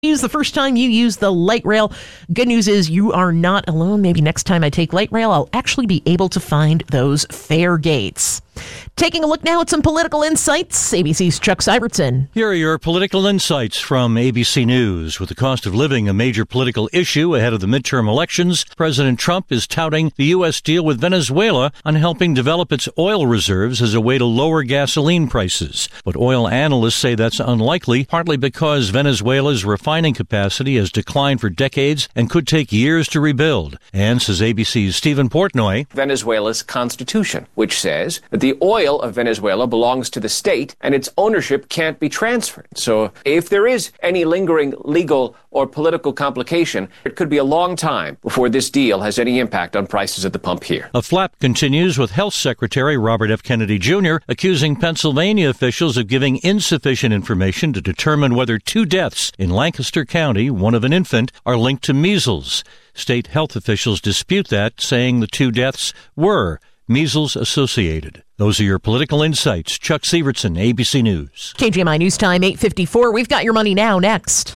The first time you use the light rail. Good news is you are not alone. Maybe next time I take light rail, I'll actually be able to find those fare gates. Taking a look now at some political insights, ABC's Chuck Syvertson. Here are your political insights from ABC News. With the cost of living a major political issue ahead of the midterm elections, President Trump is touting the U.S. deal with Venezuela on helping develop its oil reserves as a way to lower gasoline prices. But oil analysts say that's unlikely, partly because Venezuela's refining capacity has declined for decades and could take years to rebuild. And, says ABC's Stephen Portnoy, Venezuela's constitution, which says that the oil of Venezuela belongs to the state and its ownership can't be transferred. So if there is any lingering legal or political complication, it could be a long time before this deal has any impact on prices at the pump here. A flap continues with Health Secretary Robert F. Kennedy Jr. accusing Pennsylvania officials of giving insufficient information to determine whether 2 deaths in Lancaster County, one of an infant, are linked to measles. State health officials dispute that, saying the 2 deaths were measles associated. Those are your political insights. Chuck Syvertson, ABC News. KGMI News Time, 8:54. We've got your money now next.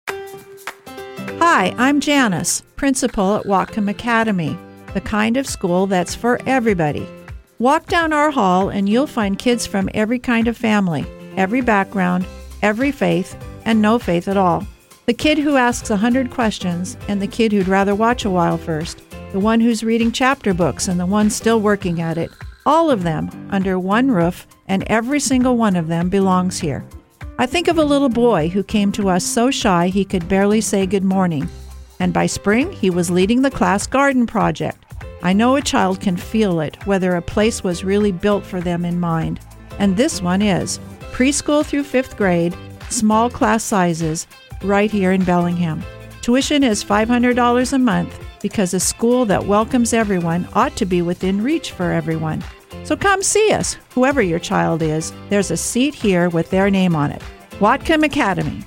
Hi, I'm Janice, principal at Whatcom Academy, the kind of school that's for everybody. Walk down our hall and you'll find kids from every kind of family, every background, every faith, and no faith at all. The kid who asks 100 questions and the kid who'd rather watch a while first, the one who's reading chapter books and the one still working at it, all of them under one roof, and every single one of them belongs here. I think of a little boy who came to us so shy he could barely say good morning, and by spring he was leading the class garden project. I know a child can feel it, whether a place was really built for them in mind. And this one is. Preschool through 5th grade, small class sizes, right here in Bellingham. Tuition is $500 a month because a school that welcomes everyone ought to be within reach for everyone. So come see us, whoever your child is. There's a seat here with their name on it. Whatcom Academy.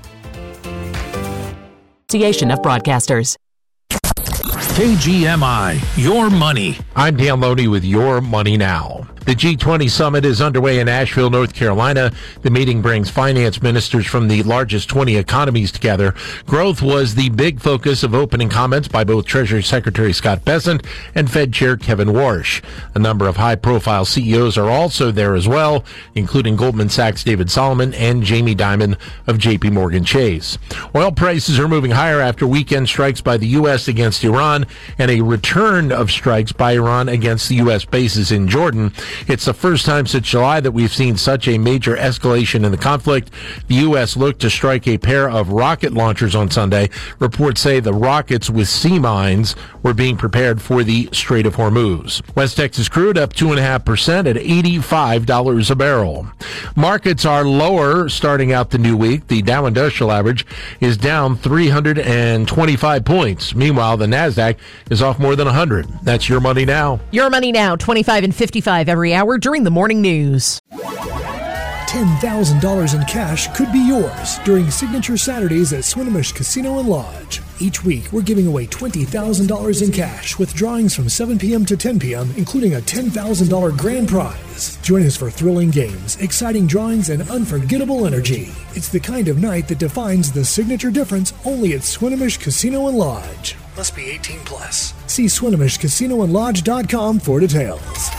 Association of Broadcasters. KGMI, Your Money. I'm Dan Loney with Your Money Now. The G20 summit is underway in Asheville, North Carolina. The meeting brings finance ministers from the largest 20 economies together. Growth was the big focus of opening comments by both Treasury Secretary Scott Bessent and Fed Chair Kevin Warsh. A number of high-profile CEOs are also there as well, including Goldman Sachs' David Solomon and Jamie Dimon of JP Morgan Chase. Oil prices are moving higher after weekend strikes by the U.S. against Iran and a return of strikes by Iran against the U.S. bases in Jordan. It's the first time since July that we've seen such a major escalation in the conflict. The U.S. looked to strike a pair of rocket launchers on Sunday. Reports say the rockets with sea mines were being prepared for the Strait of Hormuz. West Texas crude up 2.5% at $85 a barrel. Markets are lower starting out the new week. The Dow Industrial Average is down 325 points. Meanwhile, the NASDAQ is off more than 100. That's Your Money Now. Your Money Now, 25 and 55 every hour during the morning news. $10,000 in cash could be yours during Signature Saturdays at Swinomish Casino and Lodge. Each week, we're giving away $20,000 in cash with drawings from 7 p.m. to 10 p.m., including a $10,000 grand prize. Join us for thrilling games, exciting drawings, and unforgettable energy. It's the kind of night that defines the signature difference only at Swinomish Casino and Lodge. Must be 18 plus. See SwinomishCasinoandLodge.com for details.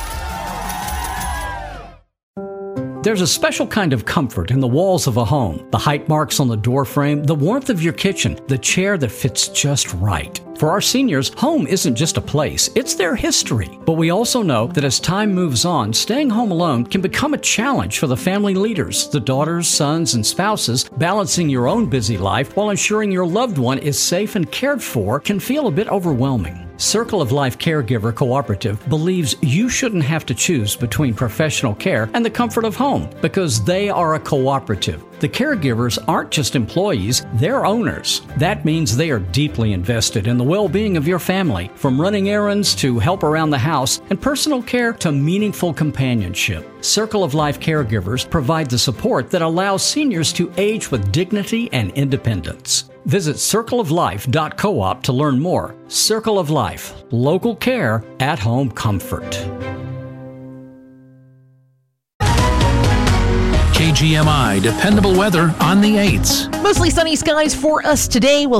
There's a special kind of comfort in the walls of a home. The height marks on the door frame, the warmth of your kitchen, the chair that fits just right. For our seniors, home isn't just a place, it's their history. But we also know that as time moves on, staying home alone can become a challenge for the family leaders, the daughters, sons, and spouses. Balancing your own busy life while ensuring your loved one is safe and cared for can feel a bit overwhelming. Circle of Life Caregiver Cooperative believes you shouldn't have to choose between professional care and the comfort of home because they are a cooperative. The caregivers aren't just employees, they're owners. That means they are deeply invested in the well-being of your family, from running errands to help around the house and personal care to meaningful companionship. Circle of Life Caregivers provide the support that allows seniors to age with dignity and independence. Visit circleoflife.coop to learn more. Circle of Life, local care, at-home comfort. WGMI dependable weather on the 8s. Mostly sunny skies for us today. We'll